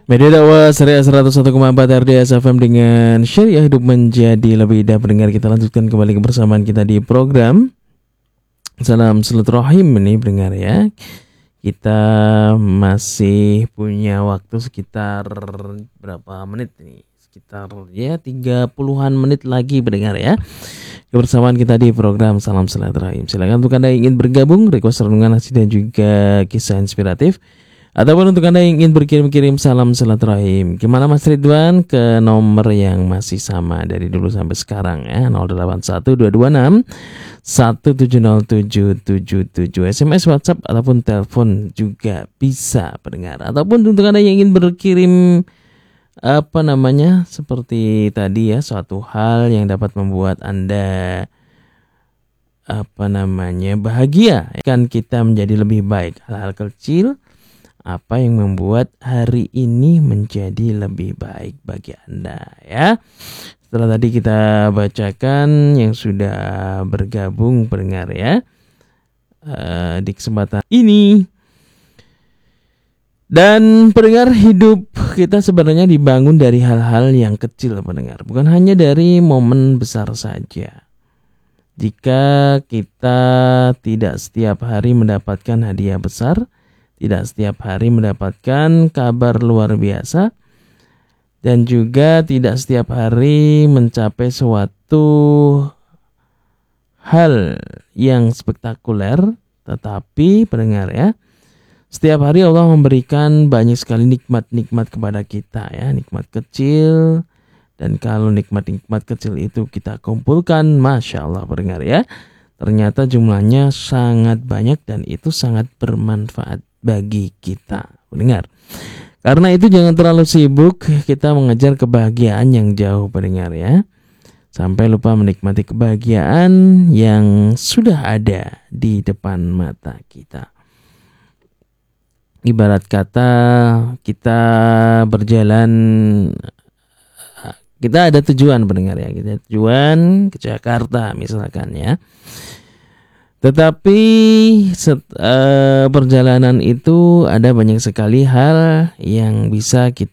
Media dakwah Syariah 101,4 RDS FM dengan Syariah Hidup menjadi lebih indah. Pendengar, kita lanjutkan kembali kebersamaan kita di program Salam Silaturahim ini, pendengar ya. Kita masih punya waktu sekitar berapa menit nih? Sekitar ya 30-an menit lagi, pendengar ya. Kebersamaan kita di program Salam Silaturahim. Silakan untuk Anda yang ingin bergabung, request renungan asli dan juga kisah inspiratif, ataupun untuk Anda yang ingin berkirim-kirim salam silaturahim, gimana Mas Ridwan, ke nomor yang masih sama dari dulu sampai sekarang ya, 081226 1707777, SMS, WhatsApp ataupun telepon juga bisa, pendengar. Ataupun untuk Anda yang ingin berkirim seperti tadi ya, suatu hal yang dapat membuat Anda bahagia, kan kita menjadi lebih baik. Hal-hal kecil apa yang membuat hari ini menjadi lebih baik bagi Anda ya. Setelah tadi kita bacakan yang sudah bergabung, pendengar ya, di kesempatan ini. Dan pendengar, hidup kita sebenarnya dibangun dari hal-hal yang kecil, pendengar, bukan hanya dari momen besar saja. Jika kita tidak setiap hari mendapatkan hadiah besar, tidak setiap hari mendapatkan kabar luar biasa, dan juga tidak setiap hari mencapai suatu hal yang spektakuler, tetapi pendengar ya, setiap hari Allah memberikan banyak sekali nikmat-nikmat kepada kita ya, nikmat kecil. Dan kalau nikmat-nikmat kecil itu kita kumpulkan, Masya Allah, pendengar ya, ternyata jumlahnya sangat banyak dan itu sangat bermanfaat bagi kita, pendengar. Karena itu jangan terlalu sibuk kita mengejar kebahagiaan yang jauh, pendengar ya, sampai lupa menikmati kebahagiaan yang sudah ada di depan mata kita. Ibarat kata kita berjalan, kita ada tujuan, pendengar ya, kita tujuan ke Jakarta misalkan ya. Tetapi perjalanan itu ada banyak sekali hal yang bisa kita